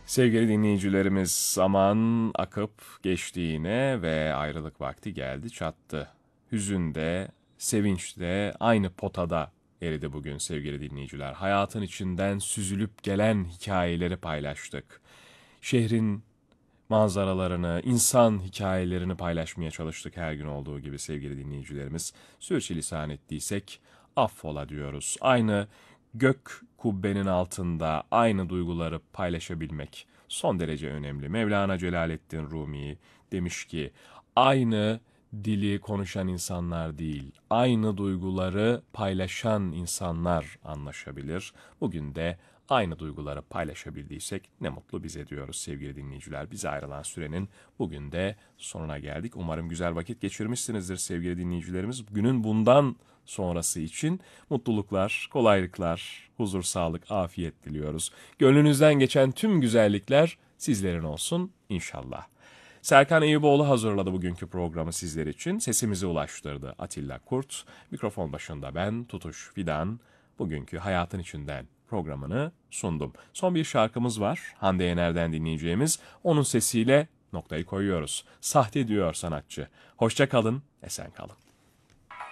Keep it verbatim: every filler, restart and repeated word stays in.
Sevgili dinleyicilerimiz, zaman akıp geçtiğine ve ayrılık vakti geldi çattı. Hüzün de, sevinç de aynı potada eridi bugün sevgili dinleyiciler. Hayatın içinden süzülüp gelen hikayeleri paylaştık. Şehrin manzaralarını, insan hikayelerini paylaşmaya çalıştık her gün olduğu gibi sevgili dinleyicilerimiz. Sürçülisan ettiysek affola diyoruz. Aynı gök kubbenin altında aynı duyguları paylaşabilmek son derece önemli. Mevlana Celaleddin Rumi demiş ki, aynı dili konuşan insanlar değil, aynı duyguları paylaşan insanlar anlaşabilir. Bugün de aynı duyguları paylaşabildiysek ne mutlu bize diyoruz sevgili dinleyiciler. Bize ayrılan sürenin bugün de sonuna geldik. Umarım güzel vakit geçirmişsinizdir sevgili dinleyicilerimiz. Günün bundan sonrası için mutluluklar, kolaylıklar, huzur, sağlık, afiyet diliyoruz. Gönlünüzden geçen tüm güzellikler sizlerin olsun inşallah. Serkan Eyüboğlu hazırladı bugünkü programı sizler için. Sesimizi ulaştırdı Atilla Kurt. Mikrofon başında ben Tutuş Fidan. Bugünkü Hayatın İçinden programını sundum. Son bir şarkımız var. Hande Yener'den dinleyeceğimiz. Onun sesiyle noktayı koyuyoruz. Sahte diyor sanatçı. Hoşça kalın, esen kalın.